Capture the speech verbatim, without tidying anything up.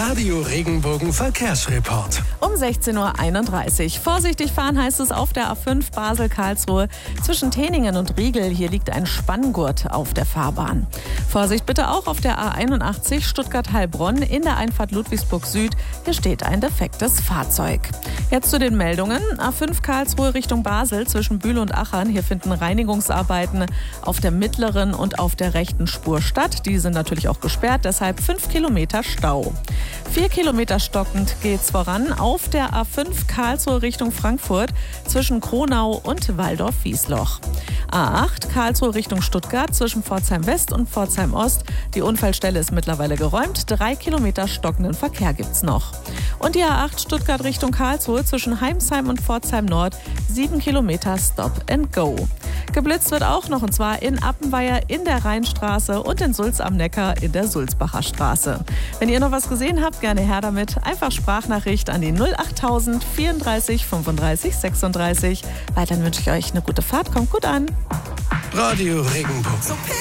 Radio Regenbogen Verkehrsreport. Um sechzehn Uhr einunddreißig. Vorsichtig fahren heißt es auf der A fünf Basel-Karlsruhe. Zwischen Teningen und Riegel, hier liegt ein Spanngurt auf der Fahrbahn. Vorsicht bitte auch auf der A einundachtzig Stuttgart-Heilbronn in der Einfahrt Ludwigsburg Süd. Hier steht ein defektes Fahrzeug. Jetzt zu den Meldungen. A fünf Karlsruhe Richtung Basel zwischen Bühl und Achern. Hier finden Reinigungsarbeiten auf der mittleren und auf der rechten Spur statt. Die sind natürlich auch gesperrt, deshalb fünf Kilometer Stau. Vier Kilometer stockend geht's voran auf der A fünf Karlsruhe Richtung Frankfurt zwischen Kronau und Waldorf-Wiesloch. A acht Karlsruhe Richtung Stuttgart zwischen Pforzheim West und Pforzheim Ost. Die Unfallstelle ist mittlerweile geräumt. Drei Kilometer stockenden Verkehr gibt's noch. Und die A acht Stuttgart Richtung Karlsruhe zwischen Heimsheim und Pforzheim Nord. Sieben Kilometer Stop and Go. Geblitzt wird auch noch, und zwar in Appenweier in der Rheinstraße und in Sulz am Neckar in der Sulzbacher Straße. Wenn ihr noch was gesehen habt, gerne her damit. Einfach Sprachnachricht an die null achttausend vierunddreißig fünfunddreißig sechsunddreißig. Weiterhin wünsche ich euch eine gute Fahrt. Kommt gut an. Radio Regenbogen.